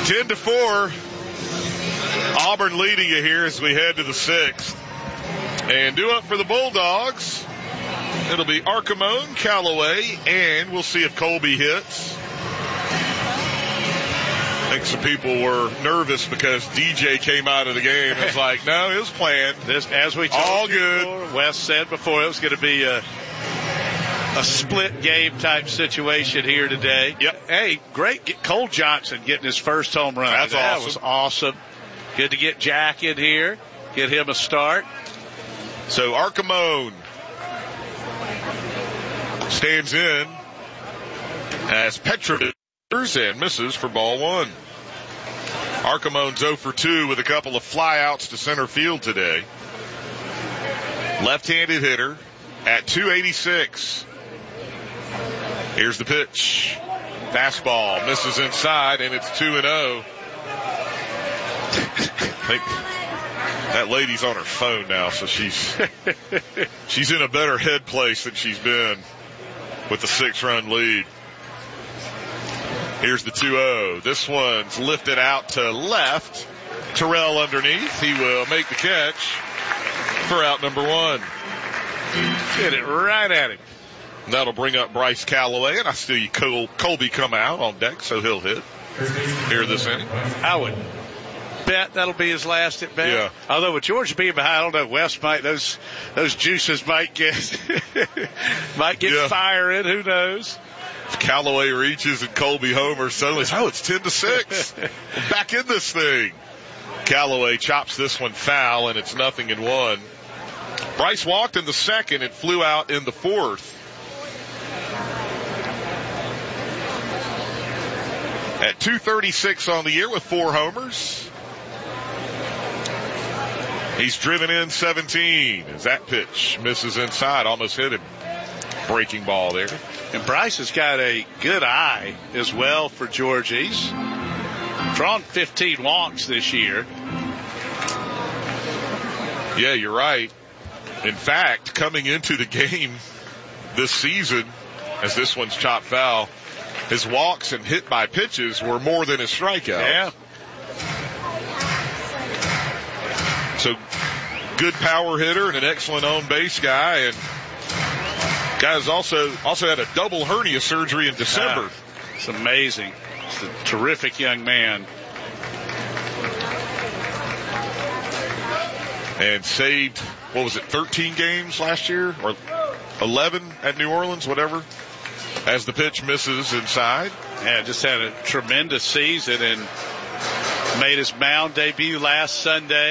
10-4. Auburn leading you here as we head to the 6th. And due up for the Bulldogs, it'll be Archimone, Callaway, and we'll see if Colby hits. I think some people were nervous because DJ came out of the game. It was like, no, it was planned. As we told all you good. Before, Wes said before, it was going to be a split game type situation here today. Yep. Hey, great. Cole Johnson getting his first home run. That awesome. Was awesome. Good to get Jack in here, get him a start. So Archimone stands in as Petra and misses for ball one. Archimone's 0 for 2 with a couple of flyouts to center field today. Left-handed hitter at 286. Here's the pitch. Fastball misses inside, and it's 2-0. I think that lady's on her phone now, so she's in a better head place than she's been with the 6-run lead. Here's the 2-0. This one's lifted out to left. Terrell underneath. He will make the catch for out number one. Hit it right at him. And that'll bring up Bryce Callaway, and I see Colby come out on deck, so he'll hit here this inning. I would bet that'll be his last at bat. Yeah. Although with Georgia being behind, I don't know, West might, those juices might get firing. Who knows? If Callaway reaches and Colby homers, suddenly it's 10-6. We're back in this thing. Callaway chops this one foul, and it's 0-1. Bryce walked in the second and flew out in the fourth. At 236 on the year with 4 homers. He's driven in 17 as that pitch misses inside, almost hit him. Breaking ball there. And Bryce has got a good eye as well for Georgia. He's drawn 15 walks this year. Yeah, you're right. In fact, coming into the game this season, as this one's chopped foul, his walks and hit by pitches were more than his strikeouts. Yeah. So, good power hitter and an excellent on-base guy, and guy's also had a double hernia surgery in December. It's amazing. He's a terrific young man. And saved, 13 games last year? Or 11 at New Orleans, whatever, as the pitch misses inside. Yeah, just had a tremendous season and made his mound debut last Sunday.